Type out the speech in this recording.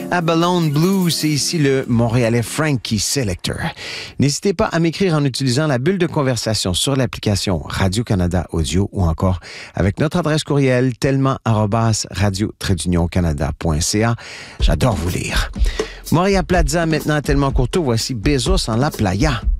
Abalone Blue, c'est ici le Montréalais Frankie Selector. N'hésitez pas à m'écrire en utilisant la bulle de conversation sur l'application Radio-Canada Audio ou encore avec notre adresse courriel tellement@radio-canada.ca. J'adore vous lire. Moria Plaza, maintenant tellement courto, voici Bezos en la playa.